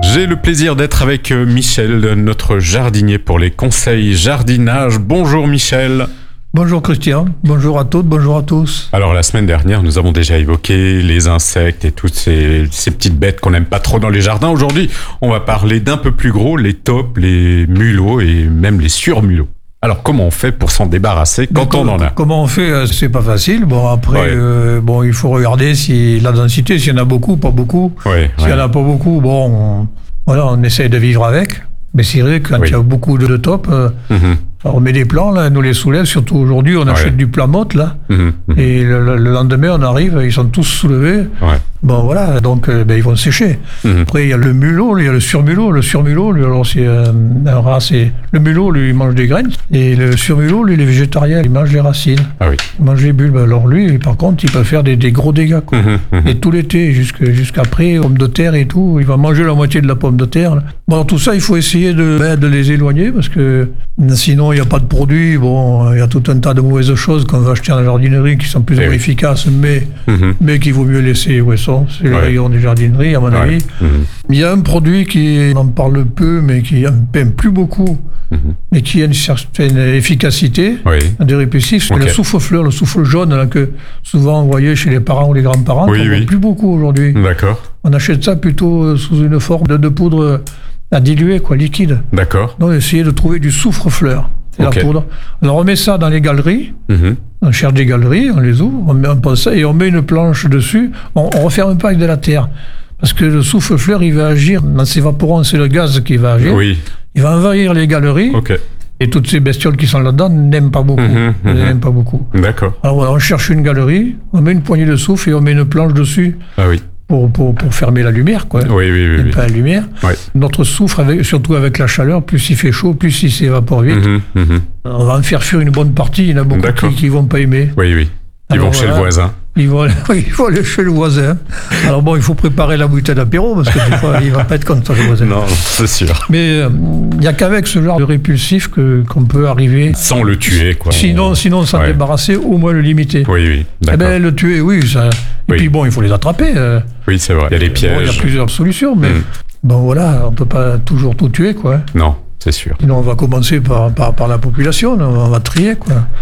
J'ai le plaisir d'être avec Michel, notre jardinier pour les conseils jardinage. Bonjour Michel. Bonjour Christian, bonjour à toutes, bonjour à tous. Alors la semaine dernière, nous avons déjà évoqué les insectes et toutes ces petites bêtes qu'on n'aime pas trop dans les jardins. Aujourd'hui, on va parler d'un peu plus gros, les taupes, les mulots et même les surmulots. Alors comment on fait pour s'en débarrasser quand on en a ? Comment on fait ? C'est pas facile. Bon après, il faut regarder si la densité, s'il y en a beaucoup, pas beaucoup. S'il y en a pas beaucoup, on essaye de vivre avec. Mais c'est vrai que quand il y a beaucoup de taupes, on met des plants, là, nous les soulève. Surtout aujourd'hui, on achète du plat motte, là. Et le lendemain, on arrive, ils sont tous soulevés. Bon, voilà, donc ils vont sécher. Après, il y a le mulot, il y a le surmulot. Le surmulot, lui, alors c'est le mulot, lui, il mange des graines. Et le surmulot, lui, il est végétarien, il mange les racines. Il mange les bulbes. Alors lui, par contre, il peut faire des gros dégâts, quoi. Et tout l'été, jusqu'après, pommes de terre et tout, il va manger la moitié de la pomme de terre, là. Bon, alors, tout ça, il faut essayer de les éloigner, parce que sinon, il n'y a pas de produits. Bon, il y a tout un tas de mauvaises choses qu'on va acheter en jardinerie qui sont plus ou moins efficaces, mais qu'il vaut mieux laisser où elles sont. C'est le rayon des jardineries, à mon avis. Il y a un produit qui en parle peu, mais qui n'aime plus beaucoup, mais qui a une certaine efficacité, des répulsifs, c'est le souffle-fleur, le souffle jaune, là, que souvent on voyait chez les parents ou les grands-parents, qu'on ne voit plus beaucoup aujourd'hui. D'accord. On achète ça plutôt sous une forme de poudre à diluer, liquide. D'accord. Donc, essayer de trouver du soufre-fleur. C'est la poudre. Alors, on met ça dans les galeries. On cherche des galeries, on les ouvre, on met un peu ça et on met une planche dessus. On ne referme pas avec de la terre. Parce que le souffle-fleur, il va agir, en s'évaporant, c'est le gaz qui va agir. Il va envahir les galeries. Et toutes ces bestioles qui sont là-dedans n'aiment pas beaucoup. N'aiment pas beaucoup. D'accord. Alors, on cherche une galerie, on met une poignée de souffle et on met une planche dessus. Pour fermer la lumière, quoi. Pas la lumière. Notre soufre, surtout avec la chaleur, plus il fait chaud, plus il s'évapore vite. On va en faire fuir une bonne partie. Il y en a beaucoup qui vont pas aimer. Ils vont chez le voisin. Ils vont aller chez le voisin. Alors il faut préparer la bouteille d'apéro, parce que des fois, il va pas être content, le voisin. Non, c'est sûr. Mais il n'y a qu'avec ce genre de répulsif qu'on peut arriver... Sans le tuer, quoi. Sinon s'en débarrasser, au moins le limiter. D'accord. Le tuer, ça... Et puis il faut les attraper. C'est vrai. Il y a des pièges. Il y a plusieurs solutions, mais on ne peut pas toujours tout tuer, quoi. Non, c'est sûr. Sinon, on va commencer par la population, on va trier, quoi.